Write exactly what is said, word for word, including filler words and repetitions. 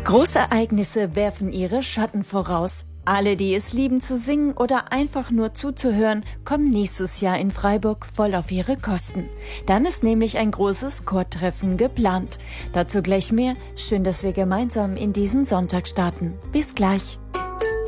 Großereignisse werfen ihre Schatten voraus. Alle, die es lieben zu singen oder einfach nur zuzuhören, kommen nächstes Jahr in Freiburg voll auf ihre Kosten. Dann ist nämlich ein großes Chortreffen geplant. Dazu gleich mehr. Schön, dass wir gemeinsam in diesen Sonntag starten. Bis gleich.